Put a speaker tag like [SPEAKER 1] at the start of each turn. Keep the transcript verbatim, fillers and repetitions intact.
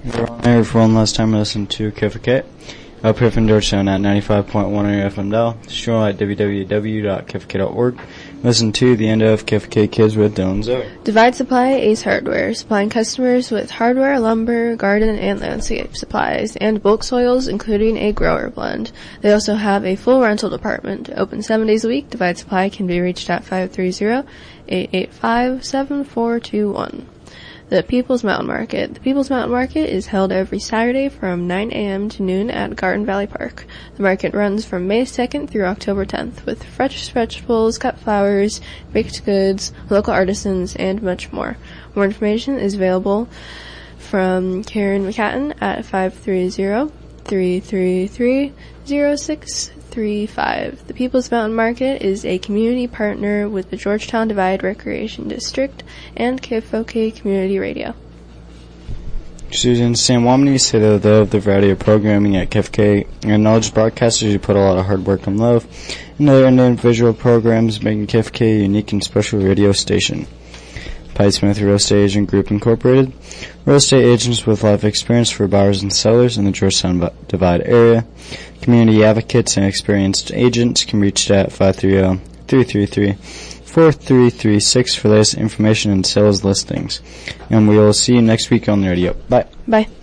[SPEAKER 1] We're on air for one last time to listen to K F K up here from Georgetown at ninety-five point one F M Dell. Stream at w w w dot k f k dot org. Listen to the end of K F K Kids with Dylan Zoe.
[SPEAKER 2] Divide Supply Ace Hardware, supplying customers with hardware, lumber, garden, and landscape supplies, and bulk soils, including a grower blend. They also have a full rental department. Open seven days a week. Divide Supply can be reached at five three zero, eight eight five, seven four two one. The People's Mountain Market. The People's Mountain Market is held every Saturday from nine a.m. to noon at Garden Valley Park. The market runs from May second through October tenth with fresh vegetables, cut flowers, baked goods, local artisans, and much more. More information is available from Karen McCatton at five three zero, three three three, zero six three five. The People's Mountain Market is a community partner with the Georgetown Divide Recreation District and K F O K Community Radio.
[SPEAKER 1] Susan Sam Womney said that they love the variety of programming at K F K and knowledge broadcasters who put a lot of hard work and love in their individual programs, making K F K a unique and special radio station. Pye Smith Real Estate Agent Group Incorporated, real estate agents with life experience for buyers and sellers in the Georgetown Divide area. Community advocates and experienced agents can reach at five three zero, three three three, four three three six for latest information and sales listings. And we will see you next week on the radio. Bye.
[SPEAKER 2] Bye.